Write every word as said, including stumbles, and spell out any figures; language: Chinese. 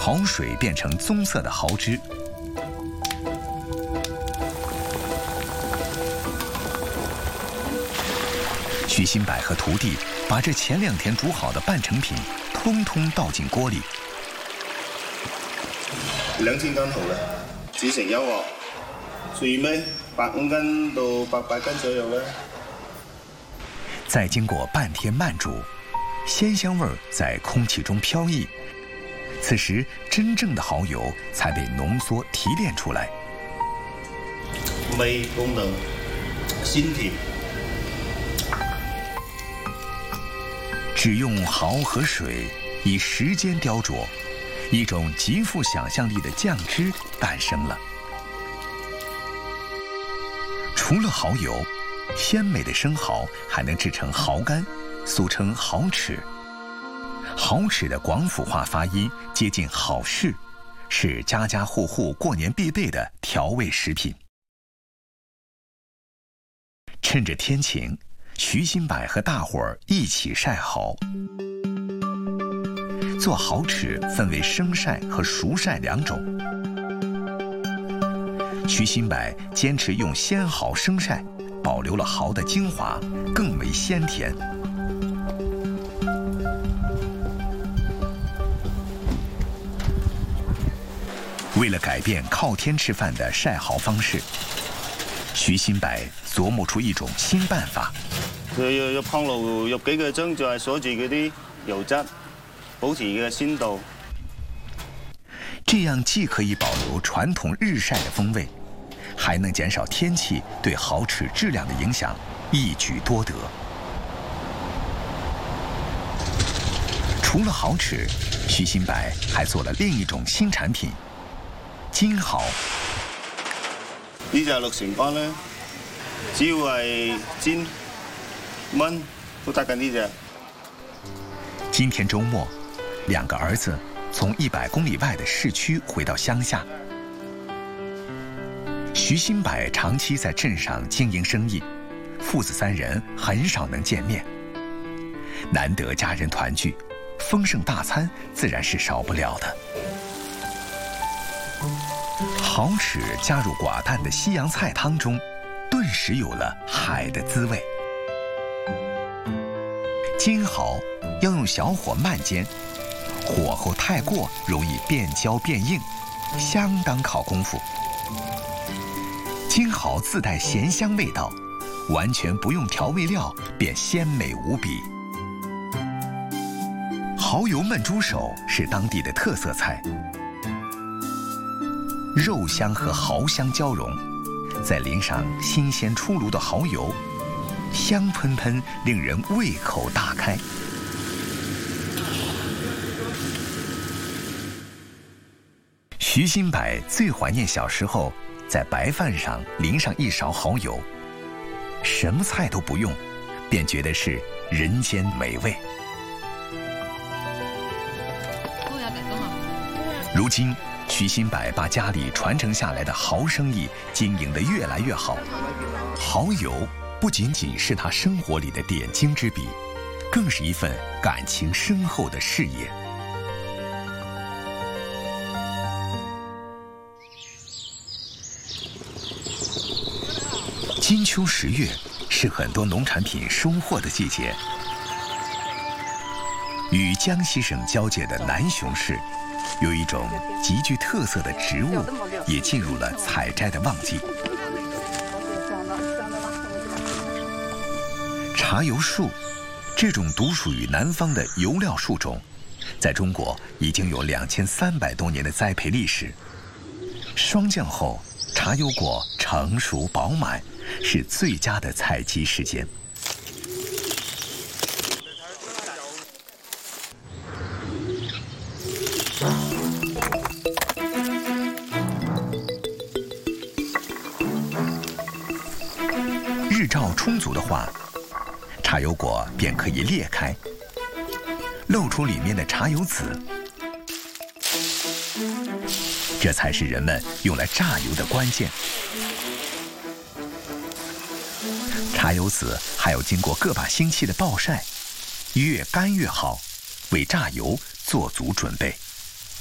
蚝水变成棕色的蚝汁。徐新柏和徒弟把这前两天煮好的半成品通通倒进锅里。 兩千斤蚝啦，煮成一鍋，最尾百五斤到八百斤左右啦。 再經過半天慢煮，鮮香味在空氣中飄逸。此時，真正的蚝油才被濃縮提煉出來。 味功能鮮甜。 只用蚝和水，以時間雕琢，一種極富想象力的醬汁誕生了。除了蚝油，鮮美的生蚝還能製成蚝乾，俗稱蚝豉。蚝豉的廣府話發音接近好事，是家家戶戶過年必備的調味食品。趁着天晴，徐新柏和大伙兒一起曬蚝。做蚝豉分為生曬和熟曬兩種。徐新柏堅持用鮮蚝生曬，保留了蚝的精華，更為鮮甜。為了改變靠天吃飯的曬蚝方式，徐新柏琢磨出一種新辦法。 佢要入烘爐入幾個鐘，就係鎖住嗰啲油質，保持嘅鮮度。 這樣既可以保留傳統日曬的風味，還能減少天氣對蚝豉質量的影響，一舉多得。除了蚝豉，徐新柏還做了另一種新產品——金蚝。 呢隻六成乾咧，只要係煎、燜都得緊呢隻。 今天周末，兩個兒子從一百公里外的市區回到鄉下。徐新柏長期在鎮上經營生意，父子三人很少能見面。難得家人團聚，豐盛大餐自然是少不了的。蚝豉加入寡淡的西洋菜湯中，頓時有了海的滋味。金蚝要用小火慢煎，火候太過容易變焦變硬，相當考功夫。金蚝自帶鹹香味道，完全不用調味料便鮮美無比。蚝油燜豬手是當地的特色菜，肉香和蚝香交融，再淋上新鮮出爐的蚝油，香噴噴，令人胃口大開。徐新柏最懷念小時候在白飯上淋上一勺蚝油，什麼菜都不用，便覺得是人間美味。如今，徐新柏把家裡傳承下來的蚝生意經營得越來越好。蚝油不僅僅是他生活裡的點睛之筆，更是一份感情深厚的事業。金秋十月是很多農產品收穫的季節。與江西省交界的南雄市，有一種極具特色的植物，也進入了採摘的旺季。茶油樹，這種獨屬於南方的油料樹種，在中國已經有兩千三百多年的栽培歷史。霜降後，茶油果成熟飽滿，是最佳的採集時間。日照充足的話，茶油果便可以裂開，露出裡面的茶油籽，這才是人們用來榨油的關鍵。茶油籽還要經過個把星期的暴曬，越乾越好，為榨油做足準備。